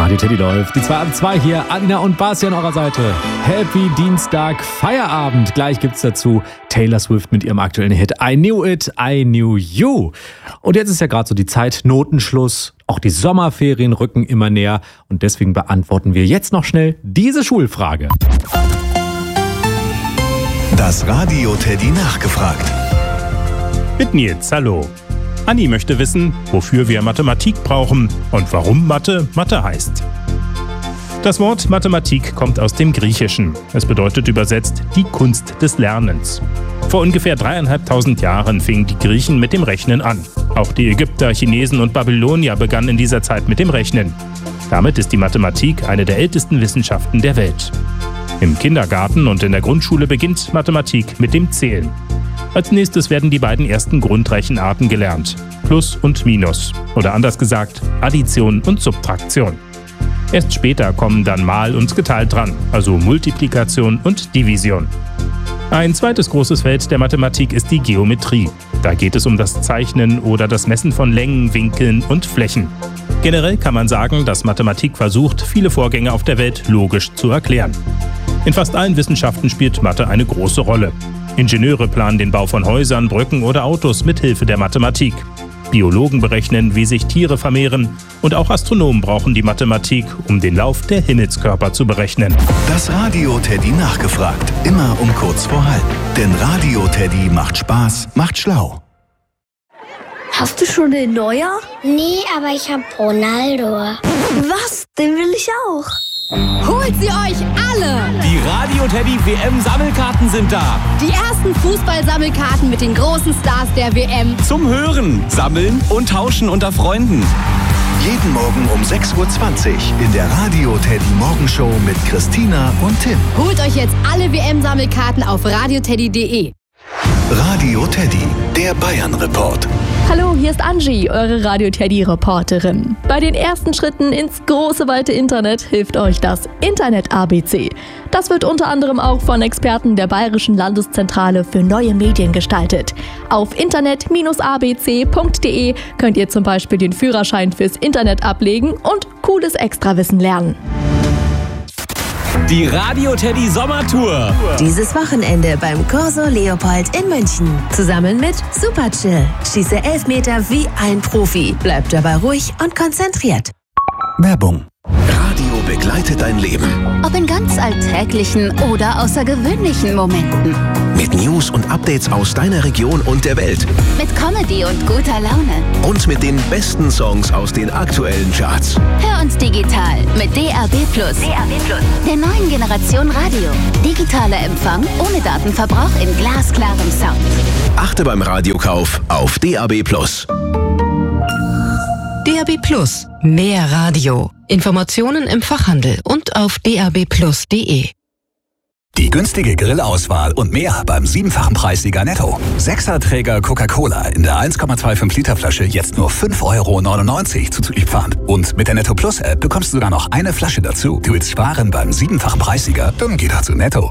Radio Teddy läuft. Die 2 ab 2 hier, Alina und Basti an eurer Seite. Happy Dienstag, Feierabend. Gleich gibt's dazu Taylor Swift mit ihrem aktuellen Hit I Knew It, I Knew You. Und jetzt ist ja gerade so die Zeit, Notenschluss. Auch die Sommerferien rücken immer näher. Und deswegen beantworten wir jetzt noch schnell diese Schulfrage. Das Radio Teddy nachgefragt. Mit Nils, hallo. Anni möchte wissen, wofür wir Mathematik brauchen und warum Mathe Mathe heißt. Das Wort Mathematik kommt aus dem Griechischen. Es bedeutet übersetzt die Kunst des Lernens. Vor ungefähr 3.500 Jahren fingen die Griechen mit dem Rechnen an. Auch die Ägypter, Chinesen und Babylonier begannen in dieser Zeit mit dem Rechnen. Damit ist die Mathematik eine der ältesten Wissenschaften der Welt. Im Kindergarten und in der Grundschule beginnt Mathematik mit dem Zählen. Als nächstes werden die beiden ersten Grundrechenarten gelernt. Plus und Minus. Oder anders gesagt, Addition und Subtraktion. Erst später kommen dann Mal und Geteilt dran, also Multiplikation und Division. Ein zweites großes Feld der Mathematik ist die Geometrie. Da geht es um das Zeichnen oder das Messen von Längen, Winkeln und Flächen. Generell kann man sagen, dass Mathematik versucht, viele Vorgänge auf der Welt logisch zu erklären. In fast allen Wissenschaften spielt Mathe eine große Rolle. Ingenieure planen den Bau von Häusern, Brücken oder Autos mit Hilfe der Mathematik. Biologen berechnen, wie sich Tiere vermehren. Und auch Astronomen brauchen die Mathematik, um den Lauf der Himmelskörper zu berechnen. Das Radio Teddy nachgefragt. Immer um kurz vor halb. Denn Radio Teddy macht Spaß, macht schlau. Hast du schon den Neuer? Nee, aber ich hab Ronaldo. Was? Den will ich auch. Holt sie euch alle! Die Radio Teddy WM-Sammelkarten sind da. Die ersten Fußball-Sammelkarten mit den großen Stars der WM. Zum Hören, Sammeln und Tauschen unter Freunden. Jeden Morgen um 6.20 Uhr in der Radio Teddy Morgenshow mit Christina und Tim. Holt euch jetzt alle WM-Sammelkarten auf radioteddy.de. Radio Teddy, der Bayern-Report. Hallo, hier ist Angie, eure Radio-Teddy-Reporterin. Bei den ersten Schritten ins große, weite Internet hilft euch das Internet-ABC. Das wird unter anderem auch von Experten der Bayerischen Landeszentrale für neue Medien gestaltet. Auf internet-abc.de könnt ihr zum Beispiel den Führerschein fürs Internet ablegen und cooles Extrawissen lernen. Die Radio Teddy Sommertour. Dieses Wochenende beim Corso Leopold in München. Zusammen mit Superchill. Schieße 11 Meter wie ein Profi. Bleib dabei ruhig und konzentriert. Werbung. Radio begleitet dein Leben. Ob in ganz alltäglichen oder außergewöhnlichen Momenten. Mit News und Updates aus deiner Region und der Welt. Mit Comedy und guter Laune. Und mit den besten Songs aus den aktuellen Charts. Hör uns digital mit DAB+. Der neuen Generation Radio. Digitaler Empfang ohne Datenverbrauch in glasklarem Sound. Achte beim Radiokauf auf DAB+. DAB+, mehr Radio. Informationen im Fachhandel und auf dab+.de. Die günstige Grillauswahl und mehr beim 7-fachen Preissieger Netto. 6er-Träger Coca-Cola in der 1,25 Liter Flasche jetzt nur 5,99 € zuzüglich Pfand. Und mit der Netto Plus App bekommst du sogar noch eine Flasche dazu. Du willst sparen beim 7-fachen Preissieger? Dann geh doch zu Netto.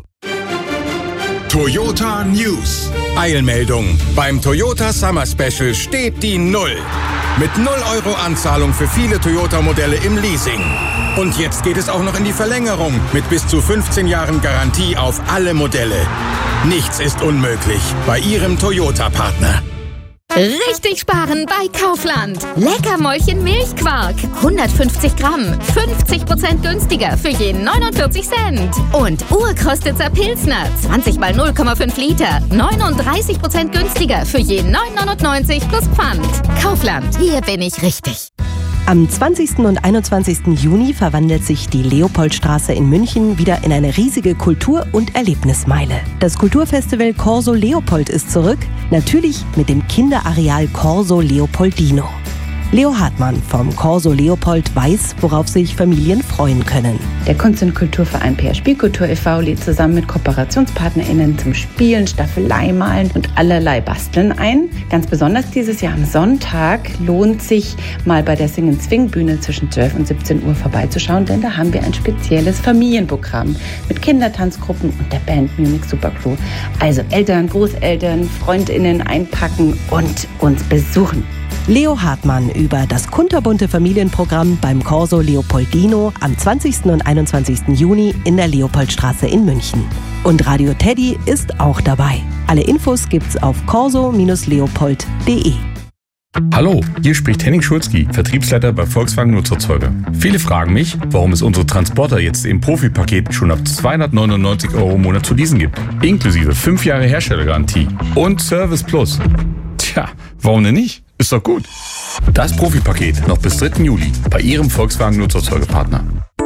Toyota News. Eilmeldung. Beim Toyota Summer Special steht die 0. Mit 0 € Anzahlung für viele Toyota-Modelle im Leasing. Und jetzt geht es auch noch in die Verlängerung mit bis zu 15 Jahren Garantie auf alle Modelle. Nichts ist unmöglich bei Ihrem Toyota-Partner. Richtig sparen bei Kaufland. Leckermäulchen Milchquark. 150 Gramm. 50% günstiger für je 49 Cent. Und Urkostitzer Pilsner. 20 mal 0,5 Liter. 39% günstiger für je 9,99 plus Pfand. Kaufland. Hier bin ich richtig. Am 20. und 21. Juni verwandelt sich die Leopoldstraße in München wieder in eine riesige Kultur- und Erlebnismeile. Das Kulturfestival Corso Leopold ist zurück, natürlich mit dem Kinderareal Corso Leopoldino. Leo Hartmann vom Corso Leopold weiß, worauf sich Familien freuen können. Der Kunst- und Kulturverein PR Spielkultur e.V. lädt zusammen mit KooperationspartnerInnen zum Spielen, Staffelei malen und allerlei Basteln ein. Ganz besonders dieses Jahr am Sonntag lohnt sich mal bei der Sing-and-Swing-Bühne zwischen 12 und 17 Uhr vorbeizuschauen, denn da haben wir ein spezielles Familienprogramm mit Kindertanzgruppen und der Band Munich Supercrew. Also Eltern, Großeltern, FreundInnen einpacken und uns besuchen. Leo Hartmann über das kunterbunte Familienprogramm beim Corso Leopoldino am 20. und 21. Juni in der Leopoldstraße in München. Und Radio Teddy ist auch dabei. Alle Infos gibt's auf corso-leopold.de. Hallo, hier spricht Henning Schulzki, Vertriebsleiter bei Volkswagen Nutzerzeuger. Viele fragen mich, warum es unsere Transporter jetzt im Profipaket schon ab 299 € im Monat zu leasen gibt. Inklusive 5 Jahre Herstellergarantie und Service Plus. Tja, warum denn nicht? Ist doch gut. Das Profipaket noch bis 3. Juli bei Ihrem Volkswagen Nutzerzeugerpartner.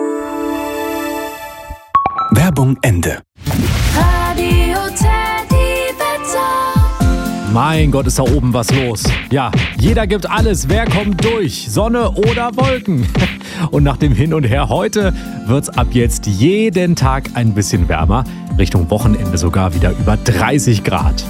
Werbung Ende. Radio Teddy Wetter. Mein Gott, ist da oben was los. Ja, jeder gibt alles. Wer kommt durch? Sonne oder Wolken? Und nach dem Hin und Her heute wird's ab jetzt jeden Tag ein bisschen wärmer. Richtung Wochenende sogar wieder über 30 Grad.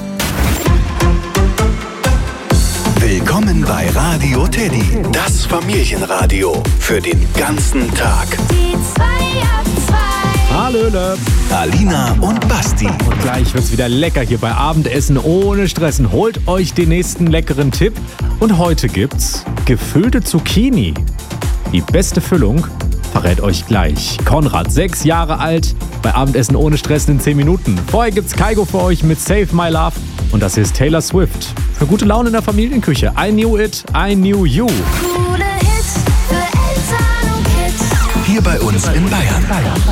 Willkommen bei Radio Teddy, das Familienradio für den ganzen Tag. Die 2 ab 2. Hallöle. Alina und Basti. Und gleich wird's wieder lecker hier bei Abendessen ohne Stressen. Holt euch den nächsten leckeren Tipp. Und heute gibt's gefüllte Zucchini. Die beste Füllung verrät euch gleich Konrad, 6 Jahre alt, bei Abendessen ohne Stress in 10 Minuten. Vorher gibt's Kaigo für euch mit Save My Love. Und das ist Taylor Swift. Für gute Laune in der Familienküche. I knew it, I knew you. Coole Hits für Eltern und Kids. Hier bei uns in Bayern.